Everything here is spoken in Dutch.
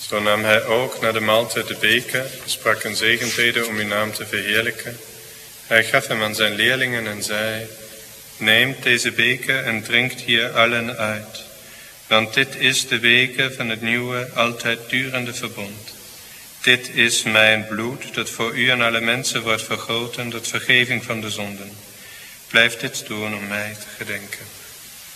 Zo nam hij ook na de maaltijd de beker, sprak een zegenbede om uw naam te verheerlijken. Hij gaf hem aan zijn leerlingen en zei: neemt deze beker en drinkt hier allen uit. Want dit is de beker van het nieuwe, altijd durende verbond. Dit is mijn bloed, dat voor u en alle mensen wordt vergoten tot vergeving van de zonden. Blijf dit doen om mij te gedenken.